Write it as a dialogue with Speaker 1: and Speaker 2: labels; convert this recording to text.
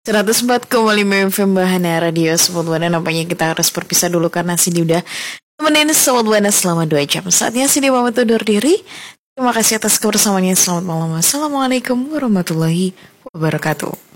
Speaker 1: 104,5 FM Bahana Radio Sobat Buana. Nampaknya kita harus berpisah dulu karena Cindy udah temenin Sobat Buana selama 2 jam. Saatnya Cindy pamit undur diri. Terima kasih atas kebersamaannya. Selamat malam. Assalamualaikum warahmatullahi wabarakatuh.